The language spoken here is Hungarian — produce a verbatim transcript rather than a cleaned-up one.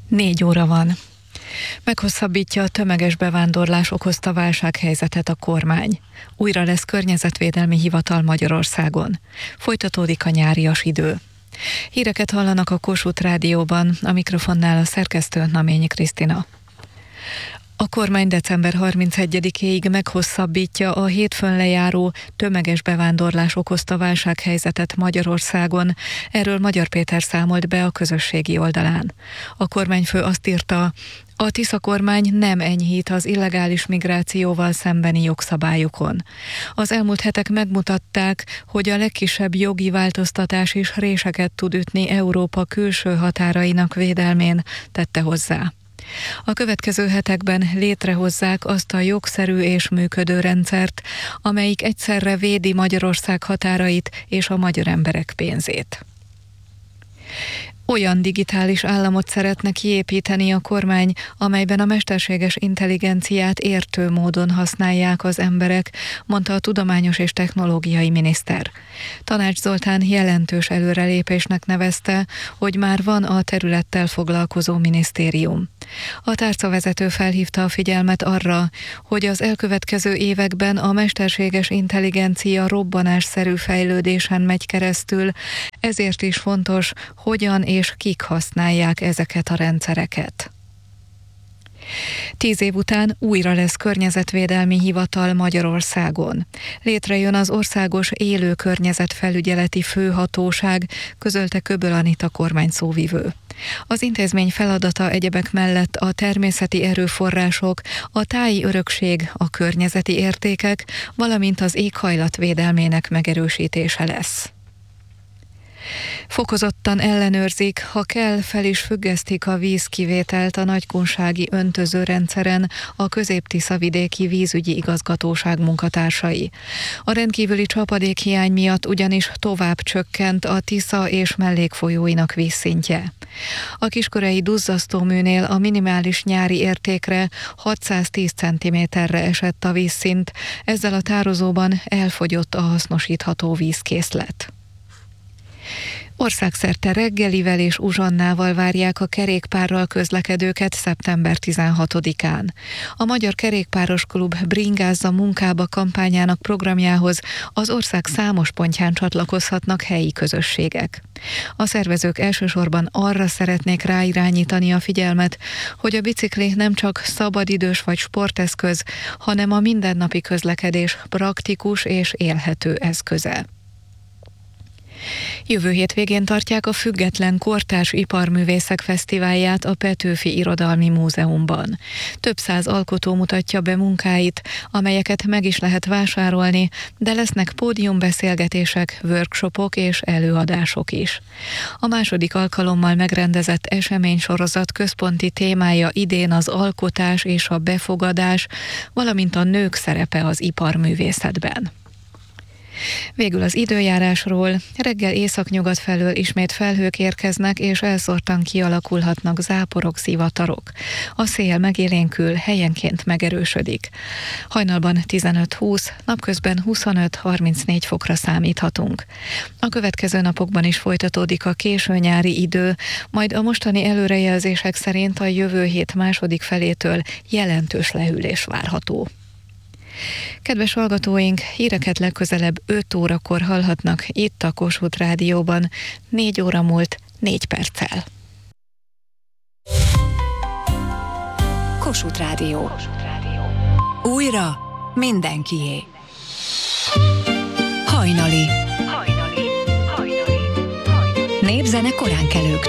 Négy óra van. Meghosszabbítja a tömeges bevándorlás okozta válsághelyzetet a kormány. Újra lesz környezetvédelmi hivatal Magyarországon. Folytatódik a nyárias idő. Híreket hallanak a Kossuth Rádióban, a mikrofonnál a szerkesztő Naményi Krisztina. A kormány december harmincegyedikéig meghosszabbítja a hétfőn lejáró tömeges bevándorlás okozta válsághelyzetet Magyarországon. Erről Magyar Péter számolt be a közösségi oldalán. A kormányfő azt írta, a Tisza kormány nem enyhít az illegális migrációval szembeni jogszabályokon. Az elmúlt hetek megmutatták, hogy a legkisebb jogi változtatás is réseket tud ütni Európa külső határainak védelmén, tette hozzá. A következő hetekben létrehozzák azt a jogszerű és működő rendszert, amelyik egyszerre védi Magyarország határait és a magyar emberek pénzét. Olyan digitális államot szeretne kiépíteni a kormány, amelyben a mesterséges intelligenciát értő módon használják az emberek, mondta a tudományos és technológiai miniszter. Tanács Zoltán jelentős előrelépésnek nevezte, hogy már van a területtel foglalkozó minisztérium. A tárcavezető felhívta a figyelmet arra, hogy az elkövetkező években a mesterséges intelligencia robbanásszerű fejlődésen megy keresztül, ezért is fontos, hogyan és kik használják ezeket a rendszereket. Tíz év után újra lesz környezetvédelmi hivatal Magyarországon. Létrejön az Országos Élő Környezetfelügyeleti Főhatóság, közölte Köböl Anita kormányszóvivő. Az intézmény feladata egyebek mellett a természeti erőforrások, a táji örökség, a környezeti értékek, valamint az éghajlat védelmének megerősítése lesz. Fokozottan ellenőrzik, ha kell, fel is függesztik a vízkivételt a nagykunsági öntözőrendszeren a Közép-Tiszavidéki Vízügyi Igazgatóság munkatársai. A rendkívüli csapadékhiány miatt ugyanis tovább csökkent a Tisza és mellékfolyóinak vízszintje. A kiskorei duzzasztóműnél a minimális nyári értékre hatszáztíz centiméterre esett a vízszint, ezzel a tározóban elfogyott a hasznosítható vízkészlet. Országszerte reggelivel és uzsonnával várják a kerékpárral közlekedőket szeptember tizenhatodikán. A Magyar Kerékpáros Klub Bringázza munkába kampányának programjához az ország számos pontján csatlakozhatnak helyi közösségek. A szervezők elsősorban arra szeretnék ráirányítani a figyelmet, hogy a bicikli nem csak szabadidős vagy sporteszköz, hanem a mindennapi közlekedés praktikus és élhető eszköze. Jövő hétvégén tartják a Független Kortárs Iparművészek Fesztiválját a Petőfi Irodalmi Múzeumban. Több száz alkotó mutatja be munkáit, amelyeket meg is lehet vásárolni, de lesznek pódiumbeszélgetések, workshopok és előadások is. A második alkalommal megrendezett eseménysorozat központi témája idén az alkotás és a befogadás, valamint a nők szerepe az iparművészetben. Végül az időjárásról. Reggel északnyugat felől ismét felhők érkeznek, és elszórtan kialakulhatnak záporok, zivatarok. A szél megélénkül, helyenként megerősödik. Hajnalban tizenöt-húsz, napközben huszonöt-harmincnégy fokra számíthatunk. A következő napokban is folytatódik a késő nyári idő, majd a mostani előrejelzések szerint a jövő hét második felétől jelentős lehűlés várható. Kedves hallgatóink, híreket legközelebb öt órakor hallhatnak itt a Kossuth Rádióban, négy óra múlt négy perccel. Kossuth Rádió. Újra mindenkié. Hajnali. Népzene koránkelők.